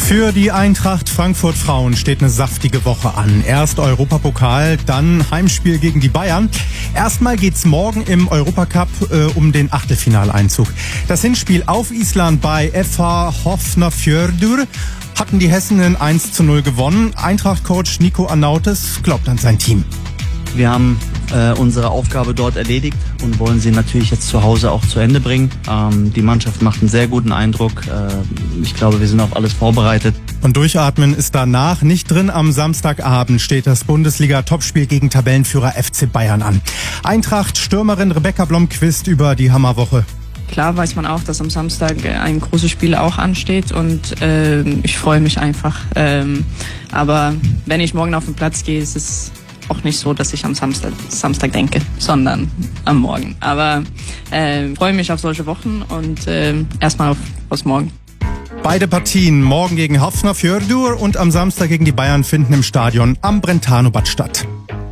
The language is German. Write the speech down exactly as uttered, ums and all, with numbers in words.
Für die Eintracht Frankfurt Frauen steht eine saftige Woche an. Erst Europapokal, dann Heimspiel gegen die Bayern. Erstmal geht's morgen im Europacup äh, um den Achtelfinaleinzug. Das Hinspiel auf Island bei F H Hafnarfjörður hatten die Hessinnen eins zu null gewonnen. Eintracht-Coach Nico Anautes glaubt an sein Team. Wir haben äh, unsere Aufgabe dort erledigt und wollen sie natürlich jetzt zu Hause auch zu Ende bringen. Ähm, die Mannschaft macht einen sehr guten Eindruck. Äh, ich glaube, wir sind auf alles vorbereitet. Und durchatmen ist danach nicht drin. Am Samstagabend steht das Bundesliga-Topspiel gegen Tabellenführer F C Bayern an. Eintracht-Stürmerin Rebecca Blomqvist über die Hammerwoche. Klar weiß man auch, dass am Samstag ein großes Spiel auch ansteht und äh, ich freue mich einfach. Ähm, aber wenn ich morgen auf den Platz gehe, ist es auch nicht so, dass ich am Samstag, Samstag denke, sondern am Morgen. Aber äh, freue mich auf solche Wochen und äh, erstmal auf, aufs Morgen. Beide Partien morgen gegen Hafnarfjörður und am Samstag gegen die Bayern finden im Stadion am Brentano-Bad statt.